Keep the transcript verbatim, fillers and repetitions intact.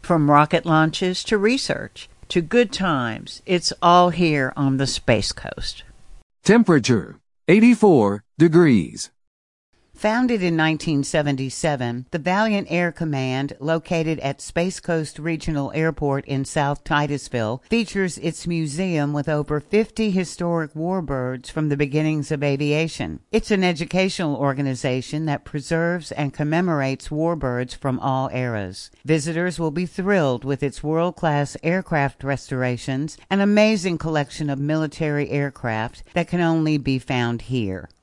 From rocket launches to research to good times, it's all here on the Space Coast. Temperature, eighty-four degrees. Founded in nineteen seventy-seven, the Valiant Air Command, located at Space Coast Regional Airport in South Titusville, features its museum with over fifty historic warbirds from the beginnings of aviation. It's an educational organization that preserves and commemorates warbirds from all eras. Visitors will be thrilled with its world-class aircraft restorations, an amazing collection of military aircraft that can only be found here.